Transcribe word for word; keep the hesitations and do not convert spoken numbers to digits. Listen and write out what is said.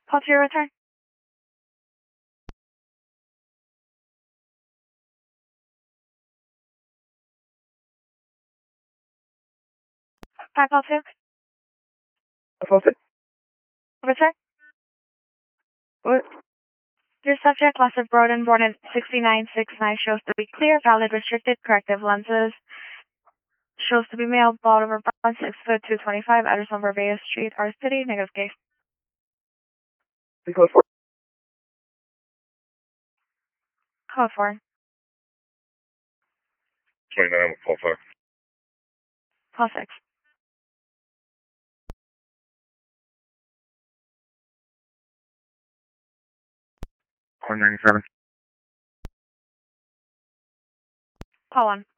Call to your return. five call two. Call six. Return. What? Your subject, class of Broden, born in sixty-nine sixty-nine, shows to be clear, valid, restricted, corrective lenses. Shows to be male, Baltimore Brown, six foot two twenty-five, address number Bay Street, R City, negative case. Code four. Code four. twenty-nine, call five. Call six. Call ninety-seven. Call one.